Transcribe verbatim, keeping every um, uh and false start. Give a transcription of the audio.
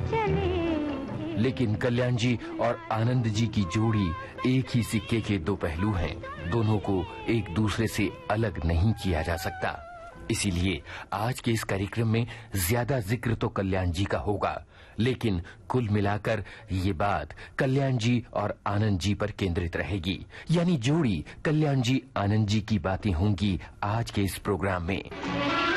लेकिन कल्याण जी और आनंद जी की जोड़ी एक ही सिक्के के दो पहलू हैं। दोनों को एक दूसरे से अलग नहीं किया जा सकता। इसीलिए आज के इस कार्यक्रम में ज्यादा जिक्र तो कल्याण जी का होगा, लेकिन कुल मिलाकर ये बात कल्याण जी और आनंद जी पर केंद्रित रहेगी। यानी जोड़ी कल्याण जी आनंद जी की बातें होंगी आज के इस प्रोग्राम में।